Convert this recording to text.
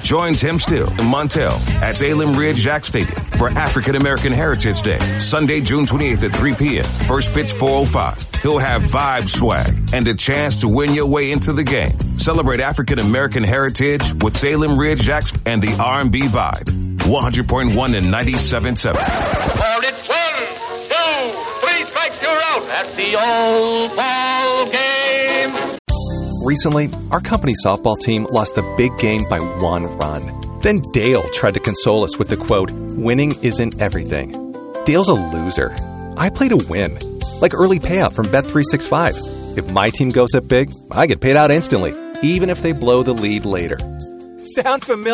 Join Tim Still and Montel at Salem Ridge Jack Stadium for African American Heritage Day, Sunday, June 28th at 3 p.m. First pitch 4:05. He'll have Vibe swag and a chance to win your way into the game. Celebrate African American heritage with Salem Ridge Jacks and the R&B Vibe. 100.1 and 97.7. Ball it, 1, 2, 3 strikes, you're out at the old ball game. Recently, our company softball team lost the big game by 1 run. Then Dale tried to console us with the quote, "Winning isn't everything." Dale's a loser. I play to win. Like early payout from Bet365. If my team goes up big, I get paid out instantly, even if they blow the lead later. Sound familiar?